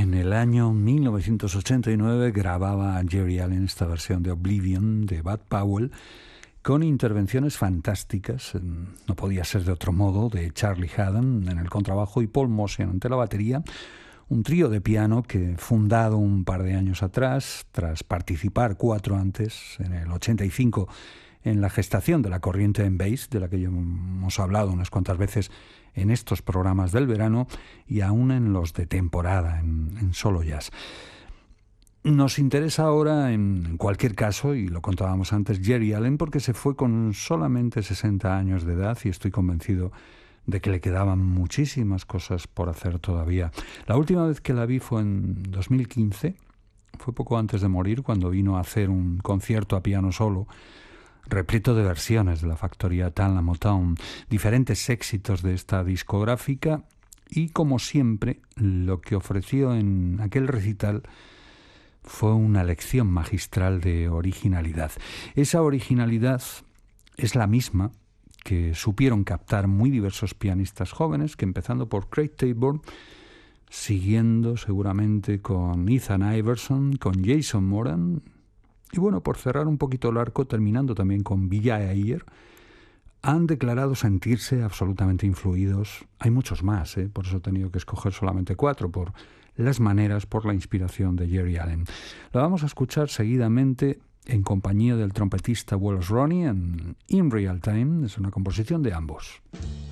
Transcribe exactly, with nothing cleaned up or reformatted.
En el año mil novecientos ochenta y nueve grababa Geri Allen esta versión de Oblivion de Bud Powell con intervenciones fantásticas, no podía ser de otro modo, de Charlie Haddon en el contrabajo y Paul Motian ante la batería, un trío de piano que, fundado un par de años atrás, tras participar cuatro antes, en el ochenta y cinco, en la gestación de la corriente en bass, de la que ya hemos hablado unas cuantas veces en estos programas del verano y aún en los de temporada, en, en Solo Jazz. Nos interesa ahora, en, en cualquier caso, y lo contábamos antes, Geri Allen, porque se fue con solamente sesenta años de edad y estoy convencido de que le quedaban muchísimas cosas por hacer todavía. La última vez que la vi fue en dos mil quince, fue poco antes de morir, cuando vino a hacer un concierto a piano solo, repleto de versiones de la factoría Tan La Motown, diferentes éxitos de esta discográfica y, como siempre, lo que ofreció en aquel recital fue una lección magistral de originalidad. Esa originalidad es la misma que supieron captar muy diversos pianistas jóvenes, que empezando por Craig Taborn, siguiendo seguramente con Ethan Iverson, con Jason Moran, y bueno, por cerrar un poquito el arco, terminando también con Billie Eilish, han declarado sentirse absolutamente influidos. Hay muchos más, ¿eh? Por eso he tenido que escoger solamente cuatro, por las maneras, por la inspiración de Geri Allen. La vamos a escuchar seguidamente en compañía del trompetista Wallace Roney en In Real Time. Es una composición de ambos.